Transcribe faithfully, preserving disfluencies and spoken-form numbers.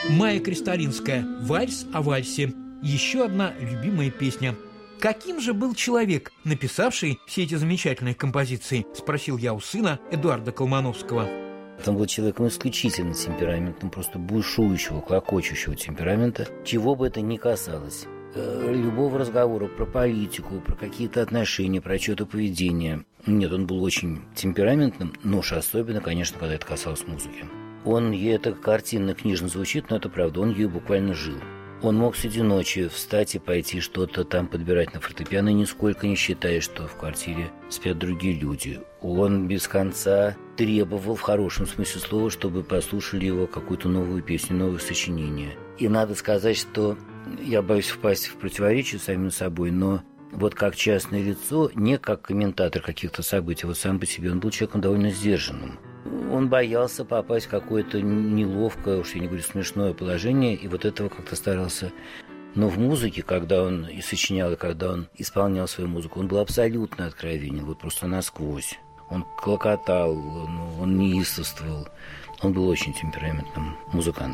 Майя Кристалинская «Вальс о вальсе». Еще одна любимая песня. Каким же был человек, написавший все эти замечательные композиции, спросил я у сына Эдуарда Колмановского. Он был человеком исключительно темпераментным, просто бушующего, клокочущего темперамента, чего бы это ни касалось. Любого разговора про политику, про какие-то отношения, про что-то поведение. Нет, он был очень темпераментным, но уж особенно, конечно, когда это касалось музыки. Он, это картинно-книжно звучит, но это правда, он ее буквально жил. Он мог среди ночи встать и пойти что-то там подбирать на фортепиано, нисколько не считая, что в квартире спят другие люди. Он без конца требовал, в хорошем смысле слова, чтобы послушали его какую-то новую песню, новое сочинение. И надо сказать, что я боюсь впасть в противоречие с самим собой, но вот как частное лицо, не как комментатор каких-то событий, вот сам по себе, он был человеком довольно сдержанным. Он боялся попасть в какое-то неловкое, уж я не говорю, смешное положение, и вот этого как-то старался. Но в музыке, когда он и сочинял, и когда он исполнял свою музыку, он был абсолютно откровенен, вот просто насквозь. Он клокотал, он, он неистовствовал. Он был очень темпераментным музыкантом.